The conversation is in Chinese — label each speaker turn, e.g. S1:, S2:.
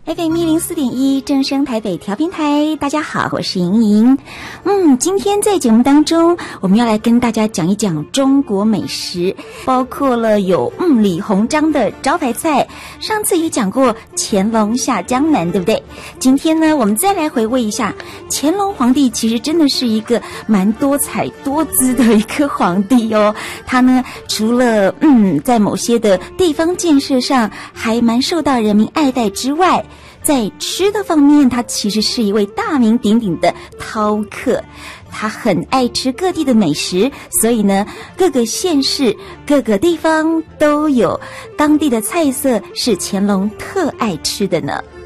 S1: FM104.1正声台北调频台，大家好，我是莹莹。今天在节目当中，我们要来跟大家讲一讲中国美食，包括了有李鸿章的招牌菜，上次也讲过乾隆下江南，对不对？今天呢，我们再来回味一下乾隆皇帝，其实真的是一个蛮多彩多姿的一个皇帝哦。他呢，除了在某些的地方建设上还蛮受到人民爱戴之外，在吃的方面，他其实是一位大名鼎鼎的饕客。他很爱吃各地的美食，所以呢，各个县市、各个地方都有当地的菜色是乾隆特爱吃的呢。